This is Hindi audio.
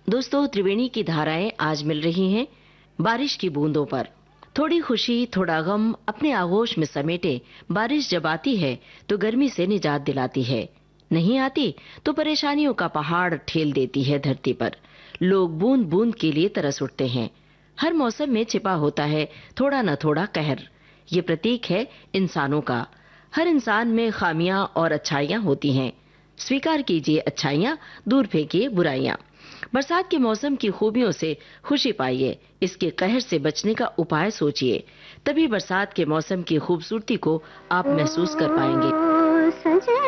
दोस्तों, त्रिवेणी की धाराएं आज मिल रही हैं बारिश की बूंदों पर। थोड़ी खुशी, थोड़ा गम अपने आगोश में समेटे बारिश जब आती है तो गर्मी से निजात दिलाती है। नहीं आती तो परेशानियों का पहाड़ ठेल देती है धरती पर। लोग बूंद बूंद के लिए तरस उठते हैं। हर मौसम में छिपा होता है थोड़ा न थोड़ा कहर। ये प्रतीक है इंसानों का। हर इंसान में खामियां और अच्छाइयां होती हैं। स्वीकार कीजिए अच्छाइयां, दूर फेंकिए बुराइयां। बरसात के मौसम की खूबियों से खुशी पाइए, इसके कहर से बचने का उपाय सोचिए। तभी बरसात के मौसम की खूबसूरती को आप महसूस कर पाएंगे।